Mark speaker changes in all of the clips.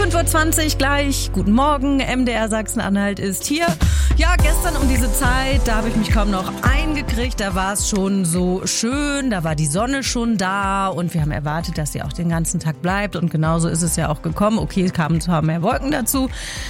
Speaker 1: 5:20 Uhr gleich. Guten Morgen, MDR Sachsen-Anhalt ist hier. Ja, gestern um diese Zeit, da habe ich mich kaum noch eingekriegt. Da war es schon so schön, da war die Sonne schon da und wir haben erwartet, dass sie auch den ganzen Tag bleibt. Und genauso ist es ja auch gekommen. Okay, es kamen zwar mehr Wolken dazu,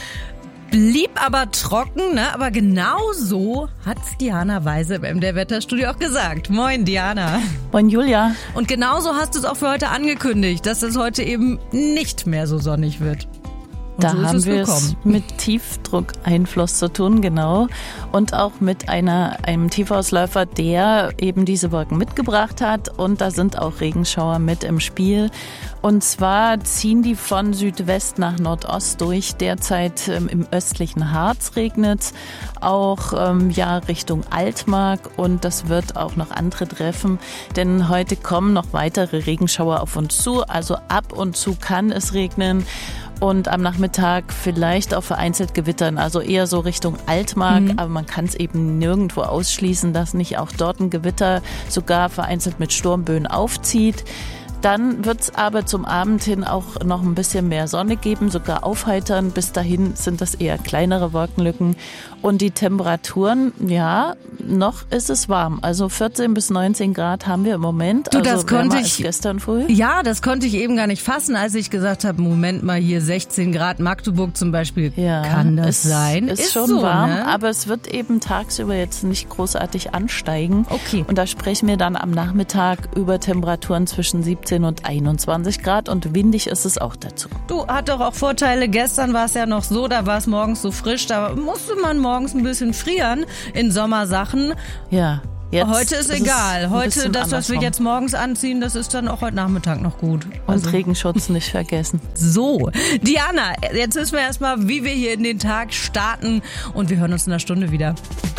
Speaker 1: blieb aber trocken, ne? Aber genau so hat's Diana Weise im MDR Wetterstudio auch gesagt. Moin, Diana.
Speaker 2: Moin, Julia.
Speaker 1: Und genauso hast du es auch für heute angekündigt, dass es heute eben nicht mehr so sonnig wird. Und
Speaker 2: da
Speaker 1: so
Speaker 2: haben wir es mit Tiefdruckeinfluss zu tun, genau. Und auch mit einem Tiefausläufer, der eben diese Wolken mitgebracht hat. Und da sind auch Regenschauer mit im Spiel. Und zwar ziehen die von Südwest nach Nordost durch. Derzeit im östlichen Harz regnet, auch Richtung Altmark. Und das wird auch noch andere treffen, denn heute kommen noch weitere Regenschauer auf uns zu. Also ab und zu kann es regnen. Und am Nachmittag vielleicht auch vereinzelt gewittern, also eher so Richtung Altmark. Aber man kann es eben nirgendwo ausschließen, dass nicht auch dort ein Gewitter sogar vereinzelt mit Sturmböen aufzieht. Dann wird es aber zum Abend hin auch noch ein bisschen mehr Sonne geben, sogar aufheitern. Bis dahin sind das eher kleinere Wolkenlücken. Und die Temperaturen, ja, noch ist es warm. Also 14 bis 19 Grad haben wir im Moment.
Speaker 1: Du,
Speaker 2: also
Speaker 1: das konnte ich
Speaker 2: gestern früh.
Speaker 1: Ja, das konnte ich eben gar nicht fassen, als ich gesagt habe, Moment mal, hier 16 Grad, Magdeburg zum Beispiel. Ja, kann das sein?
Speaker 2: Ist schon so, warm, ne? Aber es wird eben tagsüber jetzt nicht großartig ansteigen.
Speaker 1: Okay.
Speaker 2: Und da sprechen wir dann am Nachmittag über Temperaturen zwischen 17 und 21 Grad und windig ist es auch dazu.
Speaker 1: Du, hat doch auch Vorteile. Gestern war es ja noch so, da war es morgens so frisch, da musste man morgens ein bisschen frieren in Sommersachen.
Speaker 2: Ja. Jetzt
Speaker 1: heute ist egal. Heute, das, was wir jetzt morgens anziehen, das ist dann auch heute Nachmittag noch gut.
Speaker 2: Und Regenschutz nicht vergessen.
Speaker 1: So, Diana, jetzt wissen wir erstmal, wie wir hier in den Tag starten und wir hören uns in einer Stunde wieder.